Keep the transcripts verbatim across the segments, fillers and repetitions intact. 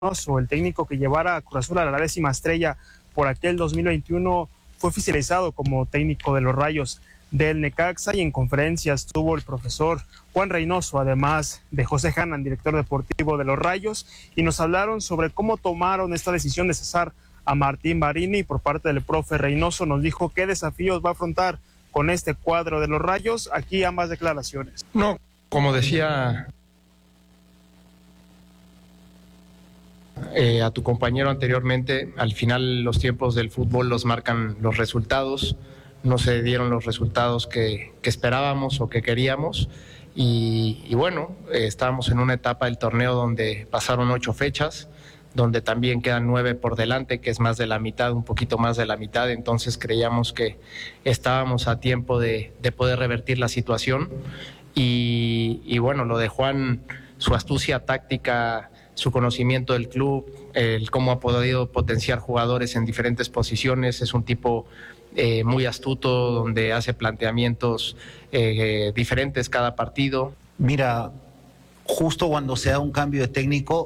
Reynoso, el técnico que llevara a Cruz Azul a la décima estrella por aquel dos mil veintiuno, fue oficializado como técnico de los Rayos del Necaxa, y en conferencia estuvo el profesor Juan Reynoso, además de José Hannan, director deportivo de los Rayos, y nos hablaron sobre cómo tomaron esta decisión de cesar a Martín Barini. Y por parte del profe Reynoso nos dijo qué desafíos va a afrontar con este cuadro de los Rayos. Aquí ambas declaraciones. No, como decía eh, a tu compañero anteriormente, al final los tiempos del fútbol los marcan los resultados. No se dieron los resultados que, que esperábamos o que queríamos, y, y bueno, eh, estábamos en una etapa del torneo donde pasaron ocho fechas, donde también quedan nueve por delante, que es más de la mitad, un poquito más de la mitad. Entonces creíamos que estábamos a tiempo de, de poder revertir la situación, y, y bueno, lo de Juan, su astucia táctica, su conocimiento del club, el cómo ha podido potenciar jugadores en diferentes posiciones. Es un tipo eh, muy astuto, donde hace planteamientos eh, diferentes cada partido. Mira, justo cuando se da un cambio de técnico,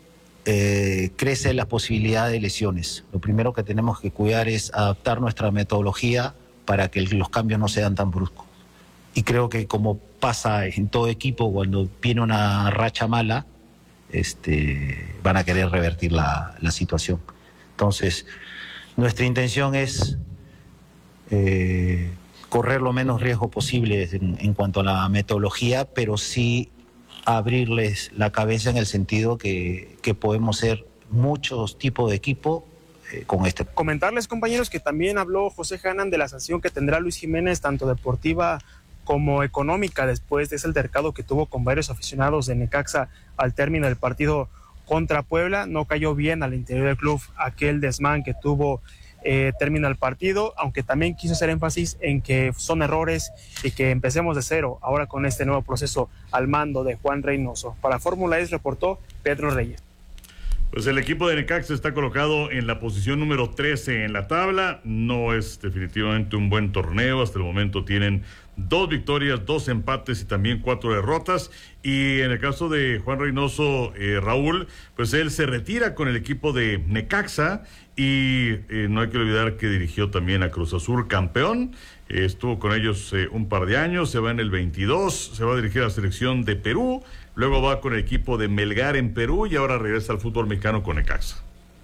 eh, crece la posibilidad de lesiones. Lo primero que tenemos que cuidar es adaptar nuestra metodología para que los cambios no sean tan bruscos. Y creo que, como pasa en todo equipo, cuando viene una racha mala, Este, van a querer revertir la, la situación. Entonces, nuestra intención es eh, correr lo menos riesgo posible en, en cuanto a la metodología, pero sí abrirles la cabeza en el sentido que, que podemos ser muchos tipos de equipo eh, con este. Comentarles, compañeros, que también habló José Hannan de la sanción que tendrá Luis Jiménez, tanto deportiva como económica, después de ese altercado que tuvo con varios aficionados de Necaxa al término del partido contra Puebla. No cayó bien al interior del club aquel desmán que tuvo eh, término el partido, aunque también quiso hacer énfasis en que son errores y que empecemos de cero ahora con este nuevo proceso al mando de Juan Reynoso. Para Fórmula E reportó Pedro Reyes. Pues el equipo de Necaxa está colocado en la posición número trece en la tabla. No es definitivamente un buen torneo. Hasta el momento tienen dos victorias, dos empates y también cuatro derrotas. Y en el caso de Juan Reynoso, eh, Raúl, pues él se retira con el equipo de Necaxa, y eh, no hay que olvidar que dirigió también a Cruz Azul, campeón. Eh, estuvo con ellos eh, un par de años, se va en el veintidós, se va a dirigir a la selección de Perú, luego va con el equipo de Melgar en Perú y ahora regresa al fútbol mexicano con Necaxa.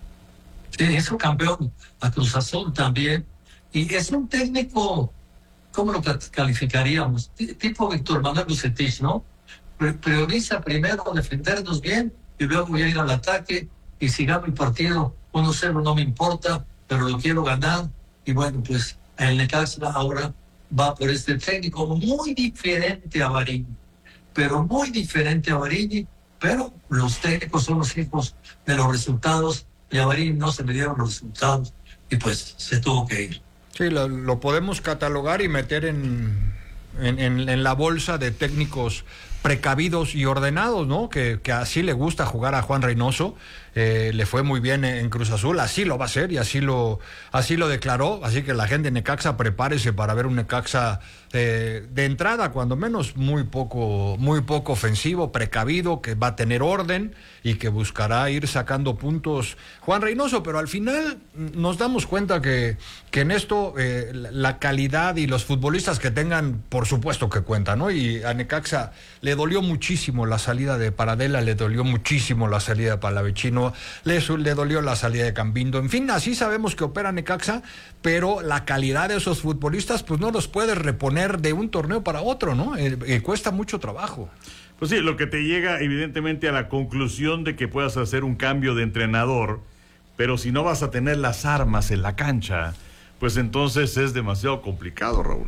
Sí, es un campeón a Cruz Azul también, y es un técnico, ¿cómo lo calificaríamos? Tipo Víctor Manuel Bucetich, ¿no? Prioriza primero defendernos bien y luego voy a ir al ataque, y si gano el partido uno cero no me importa, pero lo quiero ganar. Y bueno, pues el Necaxa ahora va por este técnico muy diferente a Barini, pero muy diferente a Barini, pero los técnicos son los hijos de los resultados, y a Barini no se le dieron los resultados y pues se tuvo que ir. Sí, lo, lo podemos catalogar y meter en, en, en, en la bolsa de técnicos precavidos y ordenados, ¿no? Que, que así le gusta jugar a Juan Reynoso. Eh, le fue muy bien en Cruz Azul, así lo va a hacer y así lo, así lo declaró. Así que la gente de Necaxa, prepárese para ver un Necaxa eh, de entrada, cuando menos, muy poco, muy poco ofensivo, precavido, que va a tener orden y que buscará ir sacando puntos Juan Reynoso. Pero al final nos damos cuenta que, que en esto eh, la calidad y los futbolistas que tengan, por supuesto que cuentan, ¿no? Y a Necaxa le dolió muchísimo la salida de Paradela, le dolió muchísimo la salida de Palavecino, le, le dolió la salida de Cambindo. En fin, así sabemos que opera Necaxa, pero la calidad de esos futbolistas pues no los puedes reponer de un torneo para otro, ¿no? Eh, eh, cuesta mucho trabajo. Pues sí, lo que te llega evidentemente a la conclusión de que puedas hacer un cambio de entrenador, pero si no vas a tener las armas en la cancha, pues entonces es demasiado complicado, Raúl.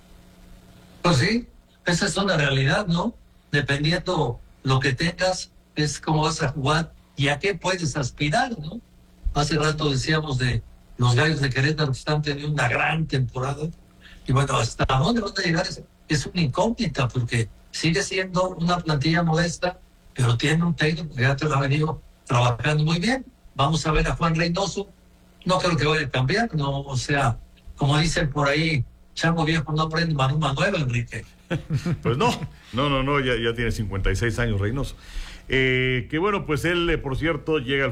Pues sí, esa es una realidad, ¿no? Dependiendo lo que tengas, es cómo vas a jugar y a qué puedes aspirar, ¿no? Hace rato decíamos de los Gallos de Querétaro que están teniendo una gran temporada, y bueno, hasta dónde van a llegar es, es una incógnita, porque sigue siendo una plantilla modesta, pero tiene un técnico que ya te lo ha venido trabajando muy bien. Vamos a ver a Juan Reynoso, no creo que vaya a cambiar, no, o sea, como dicen por ahí, chango viejo no aprende maruma nueva, Enrique. Pues no, no, no, no, ya, ya tiene cincuenta y seis años Reynoso. Eh, que bueno, pues él, eh, por cierto, llega al